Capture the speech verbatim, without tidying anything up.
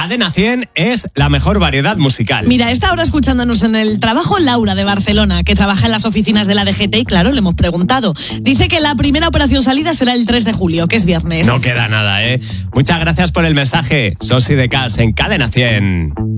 Cadena cien es la mejor variedad musical. Mira, está ahora escuchándonos en el trabajo Laura de Barcelona, que trabaja en las oficinas de la D G T y claro, le hemos preguntado. Dice que la primera operación salida será el tres de julio, que es viernes. No queda nada, ¿eh? Muchas gracias por el mensaje. Sosi de Cas en Cadena cien.